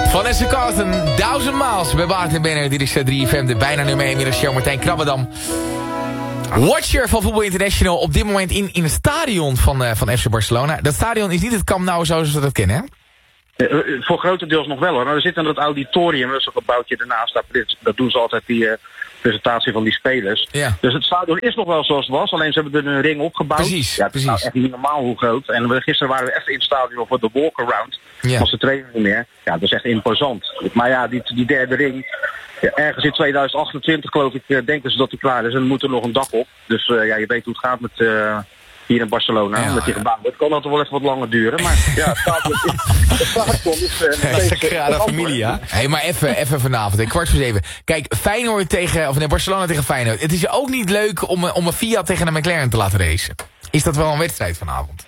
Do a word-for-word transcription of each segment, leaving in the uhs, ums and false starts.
Vanessa Carlton, Thousand Miles bij Bart en Benner. Dit is drie F M, de bijna nummer één middags show. Martijn Krabbedam. Watcher van Voetbal International op dit moment in, in het stadion van, uh, van F C Barcelona. Dat stadion is niet het Camp Nou zoals we dat kennen, hè? Uh, voor grotendeels nog wel hoor. Maar we zitten in het auditorium, dat is een gebouwtje ernaast. Dat, dat doen ze altijd, die uh, presentatie van die spelers. Ja. Dus het stadion is nog wel zoals het was, alleen ze hebben er een ring opgebouwd. Precies, ja, het precies. is nou echt niet normaal hoe groot. En we, gisteren waren we echt in het stadion voor de walk-around. Ja. Was de trainer niet meer. Ja, dat is echt imposant. Maar ja, die, die derde ring, ja, ergens in tweeduizend achtentwintig geloof ik, uh, denken ze dat die klaar is. En er moet er nog een dak op. Dus uh, ja, je weet hoe het gaat met... Uh, hier in Barcelona, ja, met die ja. gebouwen. Het kan altijd wel even wat langer duren, maar ja, het stadion is... Het stadion is... Uh, ja, de familie, ja. Hé, hey, maar even, even vanavond, hè, kwart voor zeven. Kijk, Feyenoord tegen... Of nee, Barcelona tegen Feyenoord. Het is ook niet leuk om, om een Fiat tegen een McLaren te laten racen. Is dat wel een wedstrijd vanavond?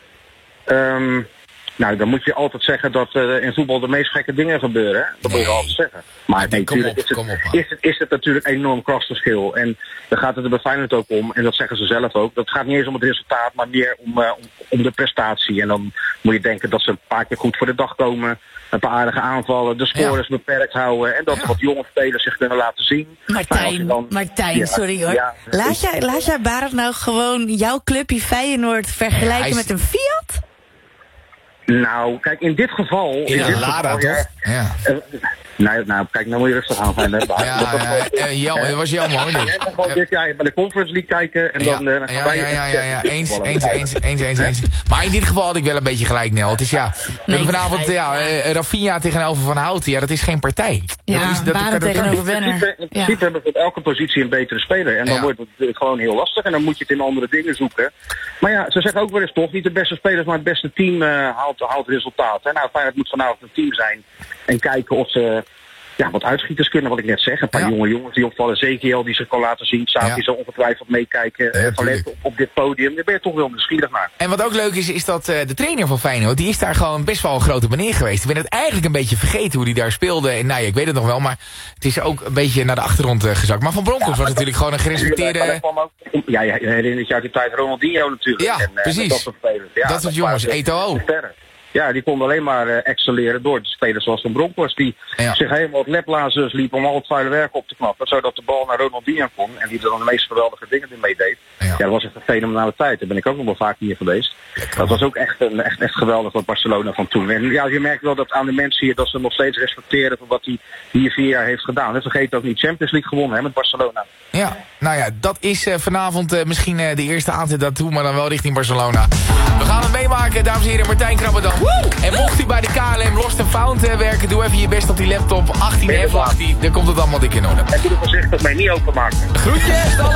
Um, nou, dan moet je altijd zeggen dat uh, in voetbal de meest gekke dingen gebeuren. Hè? Dat nee. moet je altijd zeggen. Maar nee, kom op, is, het, kom op, is, het, is het natuurlijk een enorm krachtsverschil. En daar gaat het er bij Feyenoord ook om. En dat zeggen ze zelf ook. Dat gaat niet eens om het resultaat, maar meer om, uh, om, om de prestatie. En dan moet je denken dat ze een paar keer goed voor de dag komen. Een paar aardige aanvallen. De scores ja. beperkt houden. En dat ja. wat jonge spelers zich kunnen laten zien. Martijn, dan, Martijn, ja, sorry hoor. Ja, laat, jij, laat jij Barend nou gewoon jouw clubje Feyenoord vergelijken ja, is... met een Fiat? Nou, kijk, in dit geval... In een Lada, toch? Ja. ja. Uh, nou, nou, kijk, nou moet je rustig aan zijn. Hè, ja, ja, ja, ja, dat was jammer hoor. Ja, dan gewoon dit jaar bij de Conference League kijken en dan, ja, dan gaan ja, wij... Ja, ja, ja, ja. Eens, eens, eens, eens, eens, eens. Maar in dit geval had ik wel een beetje gelijk, Nel. Het is ja, we nee, hebben vanavond ja, uh, Rafinha tegenover Van Houten. Ja, dat is geen partij. Ja, dat is, dat, Barend tegenover Benner. In principe ja. hebben we op elke positie een betere speler. En dan ja. wordt het gewoon heel lastig. En dan moet je het in andere dingen zoeken. Maar ja, ze zeggen ook wel eens toch, niet de beste spelers, maar het beste team uh, haalt, haalt resultaat. Hè? Nou, Feyenoord moet vanavond een team zijn. En kijken of ze... Ja, wat uitschieters kunnen, wat ik net zeg. Een paar ja. jonge jongens die opvallen. Ezekiel die zich kan laten zien. Saat die ja. zo ongetwijfeld meekijken. Ja, van op, op dit podium. Daar ben je toch wel nieuwsgierig naar. En wat ook leuk is, is dat uh, de trainer van Feyenoord... die is daar gewoon best wel een grote meneer geweest. Ik ben het eigenlijk een beetje vergeten hoe die daar speelde. En nou ja, ik weet het nog wel. Maar het is ook een beetje naar de achtergrond uh, gezakt. Maar Van Bronckhorst ja, was natuurlijk gewoon een gerespecteerde... Ja, ja, je herinnert je uit die tijd Ronaldinho natuurlijk. Ja, en, precies. Uh, dat soort spelers. Ja, dat soort jongens. Eto'o. Ja, die konden alleen maar uh, excelleren door de spelers zoals Van Bronckhorst. Die ja. zich helemaal op leplazers liep om al het vuile werk op te knappen. Zodat de bal naar Ronaldinho kon. En die er dan de meest geweldige dingen in meedeed. Ja. ja, dat was echt een fenomenale tijd. Daar ben ik ook nog wel vaak hier geweest. Lekker. Dat was ook echt, een, echt, echt geweldig wat Barcelona van toen. En ja, je merkt wel dat aan de mensen hier dat ze nog steeds respecteren voor wat hij hier vier jaar heeft gedaan. En vergeet ook niet Champions League gewonnen hè, met Barcelona. Ja, nou ja, dat is uh, vanavond uh, misschien uh, de eerste aanzet daartoe, maar dan wel richting Barcelona. We gaan het meemaken, dames en heren, Martijn Krabbedam. En mocht u bij de K L M Lost and Found uh, werken, doe even je best op die laptop. achttien F achttien, dan komt het allemaal dik in orde. En doe er voorzichtig mee, niet openmaken. Groetjes!